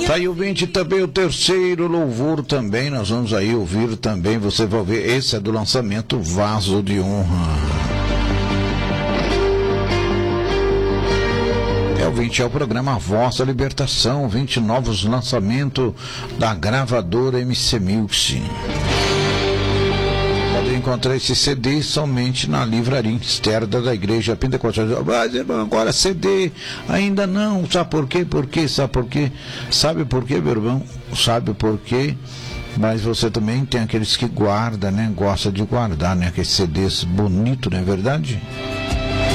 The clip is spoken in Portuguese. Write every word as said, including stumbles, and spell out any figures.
Tá aí ouvinte também o terceiro louvor também, nós vamos aí ouvir também, você vai ver, esse é do lançamento Vaso de Honra. É ouvinte, é o programa Voz da Libertação, vinte novos lançamentos da gravadora M C Music. Encontrei esse C D somente na livraria externa da igreja Pentecostal. Mas, irmão, agora C D ainda não. Sabe por quê? Por quê? Sabe por quê? Sabe por quê, meu irmão? Sabe por quê? Mas você também tem aqueles que guardam, né? Gosta de guardar, né? Aqueles C Ds bonitos, não é verdade?